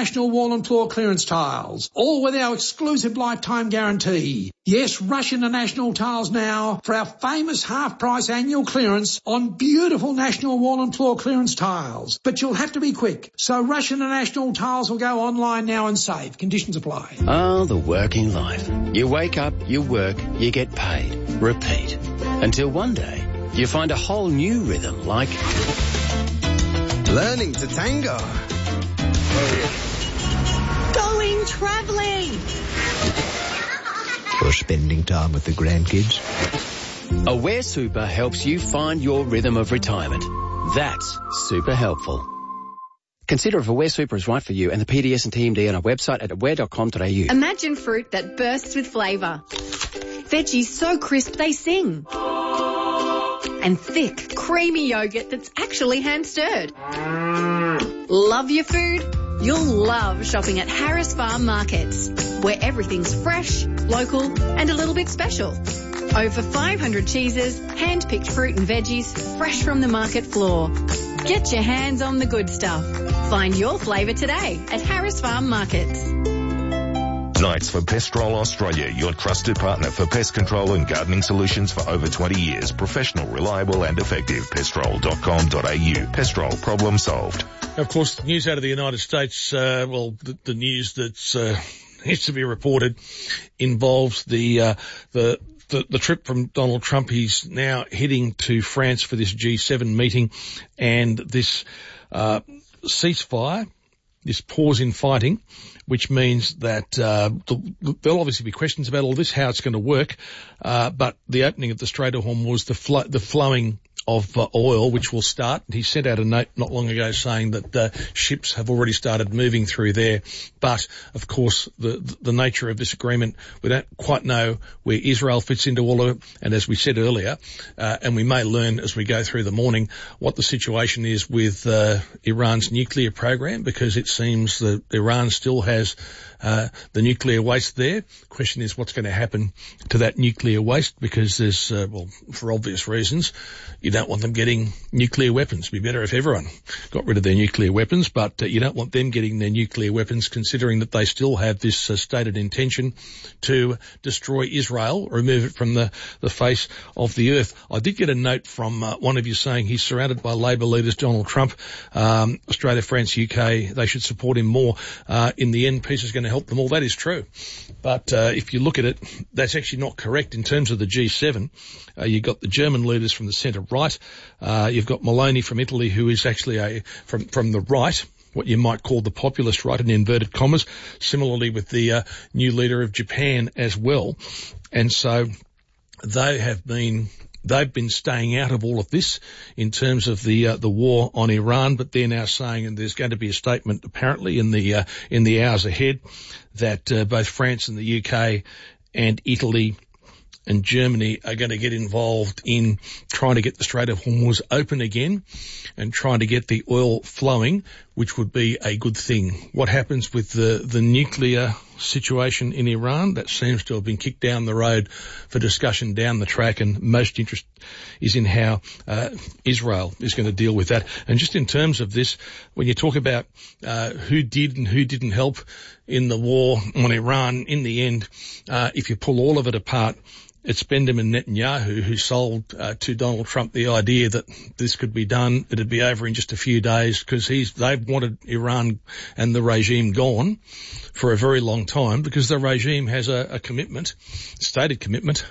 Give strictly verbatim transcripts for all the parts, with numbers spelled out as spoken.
National Wall and Floor Clearance Tiles, all with our exclusive lifetime guarantee. Yes, rush into National Tiles now for our famous half-price annual clearance on beautiful National Wall and Floor Clearance Tiles. But you'll have to be quick, so rush into National Tiles or go online now and save. Conditions apply. Oh, the working life. You wake up, you work, you get paid. Repeat. Until one day, you find a whole new rhythm like... learning to tango. Going travelling. Or spending time with the grandkids. Aware Super helps you find your rhythm of retirement. That's super helpful. Consider if Aware Super is right for you and the P D S and T M D on our website at aware dot com dot a u. Imagine fruit that bursts with flavour. Veggies so crisp they sing. And thick, creamy yogurt that's actually hand-stirred. Love your food? You'll love shopping at Harris Farm Markets, where everything's fresh, local and a little bit special. Over five hundred cheeses, hand-picked fruit and veggies, fresh from the market floor. Get your hands on the good stuff. Find your flavour today at Harris Farm Markets. Knights for Pestrol Australia, your trusted partner for pest control and gardening solutions for over twenty years. Professional, reliable and effective. pestrol dot com dot a u. Pestrol, problem solved. Of course, the news out of the United States, uh, well, the, the news that's uh, needs to be reported involves the, uh, the the the trip from Donald Trump. He's now heading to France for this G seven meeting, and this uh, ceasefire, this pause in fighting, which means that uh, the, there'll obviously be questions about all this, how it's going to work, uh, but the opening of the Strait of Hormuz, the, flo- the flowing of uh, oil, which will start. He sent out a note not long ago saying that uh, ships have already started moving through there. But, of course, the the nature of this agreement, we don't quite know where Israel fits into all of it. And as we said earlier, uh, and we may learn as we go through the morning, what the situation is with uh, Iran's nuclear program, because it seems that Iran still has uh, the nuclear waste there. Question is what's going to happen to that nuclear waste, because there's, uh, well, for obvious reasons, you don't want them getting nuclear weapons. It'd be better if everyone got rid of their nuclear weapons, but uh, you don't want them getting their nuclear weapons, considering that they still have this uh, stated intention to destroy Israel, remove it from the, the face of the earth. I did get a note from uh, one of you saying he's surrounded by Labor leaders, Donald Trump, um, Australia, France, U K, they should support him more. Uh, in the end, peace is going to help them all. That is true. But uh, if you look at it, that's actually not correct in terms of the G seven. Uh, you've got the German leaders from the centre-right. Uh, you've got Meloni from Italy, who is actually a from from the right, what you might call the populist right in inverted commas. Similarly with the uh, new leader of Japan as well. And so they have been... They've been staying out of all of this in terms of the uh, the war on Iran, but they're now saying, and there's going to be a statement apparently in the uh, in the hours ahead, that uh, both France and the U K and Italy and Germany are going to get involved in trying to get the Strait of Hormuz open again and trying to get the oil flowing, which would be a good thing. What happens with the, the nuclear situation in Iran, that seems to have been kicked down the road for discussion down the track, and most interest is in how uh, Israel is going to deal with that. And just in terms of this, when you talk about uh, who did and who didn't help in the war on Iran, in the end, uh, if you pull all of it apart, it's Benjamin Netanyahu who sold uh, to Donald Trump the idea that this could be done, it'd be over in just a few days, because he's they've wanted Iran and the regime gone for a very long time, because the regime has a, a commitment, stated commitment,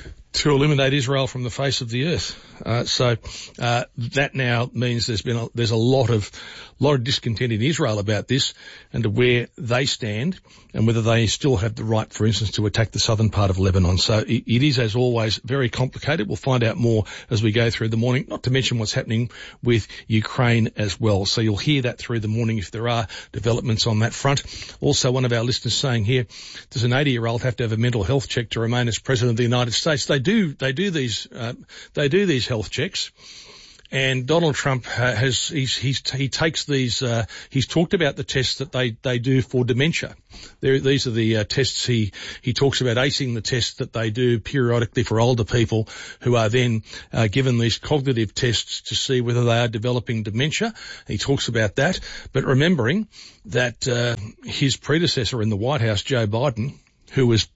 to eliminate Israel from the face of the earth. Uh, so uh, that now means there's been a, there's a lot of lot of discontent in Israel about this and to where they stand and whether they still have the right, for instance, to attack the southern part of Lebanon. So it, it is, as always, very complicated. We'll find out more as we go through the morning, not to mention what's happening with Ukraine as well. So you'll hear that through the morning if there are developments on that front. Also, one of our listeners saying here, does an eighty-year-old have to have a mental health check to remain as President of the United States? They do, they do these, uh, they do these health checks And Donald Trump has, he's, he's, he takes these, uh, he's talked about the tests that they, they do for dementia. There, these are the uh, tests he, he talks about acing the tests that they do periodically for older people who are then uh, given these cognitive tests to see whether they are developing dementia. He talks about that, but remembering that uh, his predecessor in the White House, Joe Biden, who was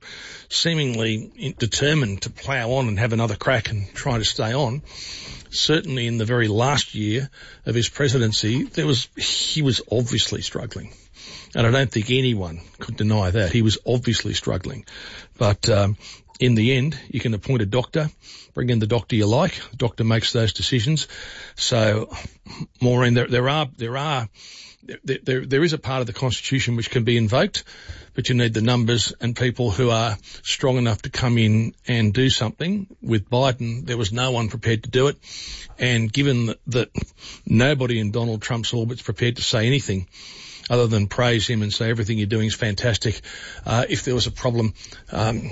seemingly determined to plough on and have another crack and try to stay on, certainly in the very last year of his presidency, there was, he was obviously struggling. And I don't think anyone could deny that. He was obviously struggling. But, um, in the end, you can appoint a doctor, bring in the doctor you like. The doctor makes those decisions. So, Maureen, there, there are, there are, there, there, there is a part of the Constitution which can be invoked, but you need the numbers and people who are strong enough to come in and do something. With Biden, there was no one prepared to do it. And given that, that nobody in Donald Trump's orbit's prepared to say anything other than praise him and say everything you're doing is fantastic, uh, if there was a problem, um,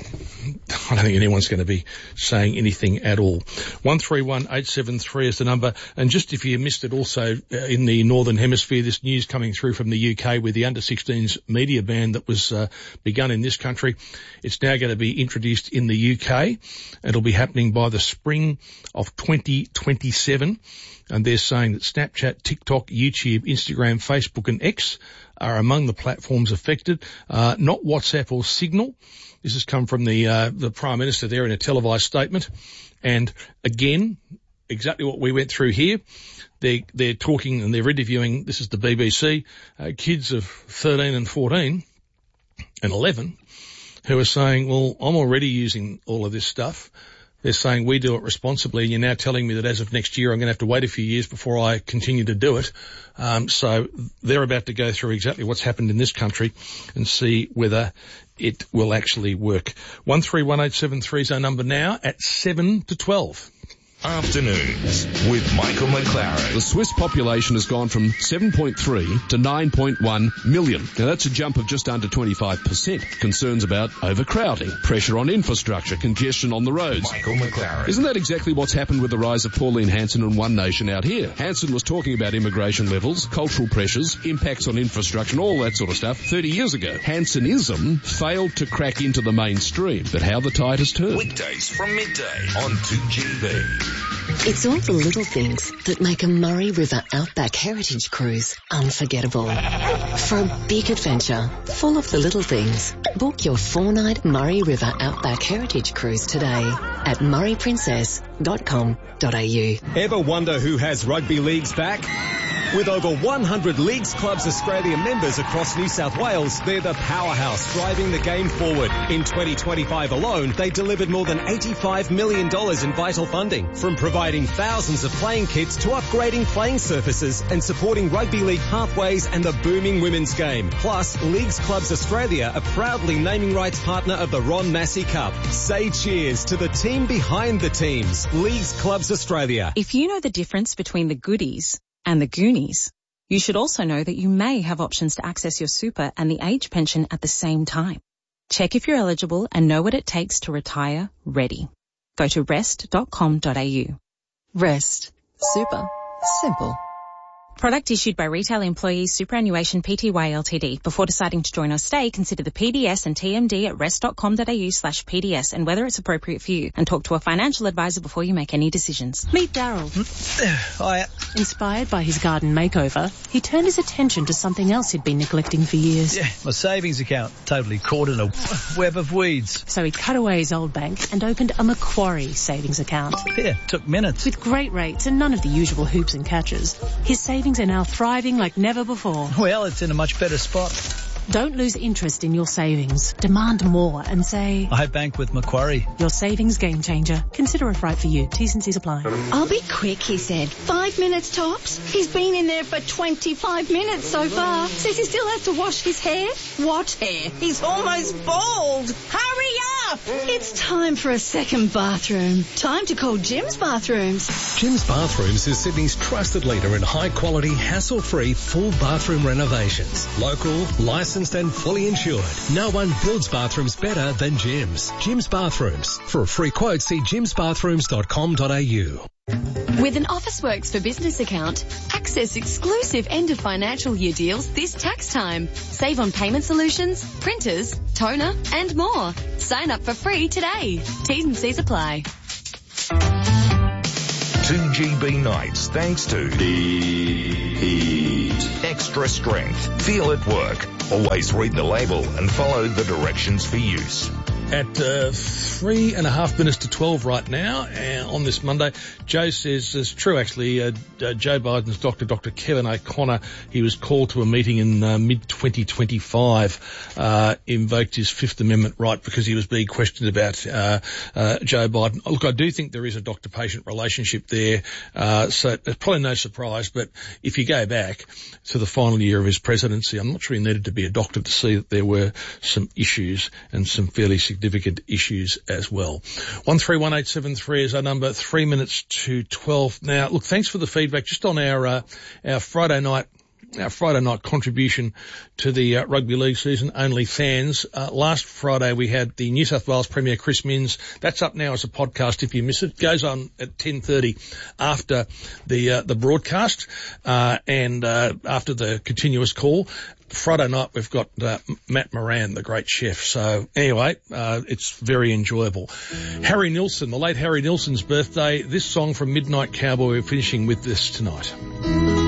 I don't think anyone's going to be saying anything at all. one three one eight seven three is the number. And just if you missed it also, uh, in the Northern Hemisphere, this news coming through from the U K with the under sixteens media ban that was uh, begun in this country, it's now going to be introduced in the U K. It'll be happening by the spring of twenty twenty-seven. And they're saying that Snapchat, TikTok, YouTube, Instagram, Facebook and X are among the platforms affected, uh, not WhatsApp or Signal. This has come from the, uh, the Prime Minister there in a televised statement. And again, exactly what we went through here. They're, they're talking and they're interviewing, this is the B B C, uh, kids of thirteen and fourteen and eleven who are saying, well, I'm already using all of this stuff. They're saying we do it responsibly, and you're now telling me that as of next year I'm going to have to wait a few years before I continue to do it. Um, so they're about to go through exactly what's happened in this country and see whether it will actually work. one three one eight seven three is our number now at seven to twelve. Afternoons with Michael McLaren. The Swiss population has gone from seven point three to nine point one million. Now that's a jump of just under twenty-five percent. Concerns about overcrowding, pressure on infrastructure, congestion on the roads. Michael McLaren. Isn't that exactly what's happened with the rise of Pauline Hanson and One Nation out here? Hanson was talking about immigration levels, cultural pressures, impacts on infrastructure and all that sort of stuff thirty years ago. Hansonism failed to crack into the mainstream, but how the tide has turned. Weekdays from midday on two G B. It's all the little things that make a Murray River Outback Heritage Cruise unforgettable. For a big adventure full of the little things, book your four-night Murray River Outback Heritage Cruise today at murray princess dot com dot a u. Ever wonder who has rugby leagues back? With over one hundred Leagues Clubs Australia members across New South Wales, they're the powerhouse driving the game forward. In twenty twenty-five alone, they delivered more than eighty-five million dollars in vital funding, from providing thousands of playing kits to upgrading playing surfaces and supporting rugby league pathways and the booming women's game. Plus, Leagues Clubs Australia are proudly naming rights partner of the Ron Massey Cup. Say cheers to the team behind the teams. Leagues Clubs Australia. If you know the difference between the goodies and the Goonies, you should also know that you may have options to access your super and the age pension at the same time. Check if you're eligible and know what it takes to retire ready. Go to rest dot com dot a u. Rest. Super. Simple. Product issued by Retail Employees Superannuation Pty Ltd. Before deciding to join or stay, consider the P D S and T M D at rest dot com dot a u slash P D S and whether it's appropriate for you, and talk to a financial advisor before you make any decisions. Meet Daryl. Hi. Inspired by his garden makeover, he turned his attention to something else he'd been neglecting for years. Yeah, my savings account, totally caught in a web of weeds. So he cut away his old bank and opened a Macquarie savings account. Yeah, took minutes. With great rates and none of the usual hoops and catches, his savings are now thriving like never before. Well, it's in a much better spot. Don't lose interest in your savings. Demand more and say, I bank with Macquarie. Your savings game changer. Consider if right for you. T's and C's apply. I'll be quick, he said. Five minutes tops. He's been in there for twenty-five minutes so far. Says he still has to wash his hair. What hair? He's almost bald. Hurry up! It's time for a second bathroom. Time to call Jim's Bathrooms. Jim's Bathrooms is Sydney's trusted leader in high-quality, hassle-free, full bathroom renovations. Local, licensed and fully insured. No one builds bathrooms better than Jim's. Jim's Bathrooms. For a free quote, see jims bathrooms dot com dot a u. With an Officeworks for Business account, access exclusive end of financial year deals this tax time. Save on payment solutions, printers, toner, and more. Sign up for free today. T's and C's apply. two G B nights thanks to Heat. Extra strength. Feel it work. Always read the label and follow the directions for use. At uh, three and a half minutes to twelve right now uh, on this Monday, Joe says it's true actually. Uh, uh, Joe Biden's doctor, Doctor Kevin O'Connor, he was called to a meeting in uh, mid twenty twenty-five, uh, invoked his Fifth Amendment right because he was being questioned about uh, uh, Joe Biden. Look, I do think there is a doctor-patient relationship there, uh, so it's probably no surprise. But if you go back to the final year of his presidency, I'm not sure he needed to be a doctor to see that there were some issues and some fairly significant significant issues as well. one three one eight seven three is our number, three minutes to twelve. Now, look, thanks for the feedback. Just on our, uh, our Friday night Our Friday night contribution to the uh, rugby league season, Only Fans. Uh, last Friday we had the New South Wales Premier Chris Minns. That's up now as a podcast if you miss it. Goes on at ten thirty after the uh, the broadcast uh, and uh, after the continuous call. Friday night we've got uh, Matt Moran, the great chef. So anyway, uh, it's very enjoyable. Harry Nilsson, the late Harry Nilsson's birthday. This song from Midnight Cowboy, we're finishing with this tonight.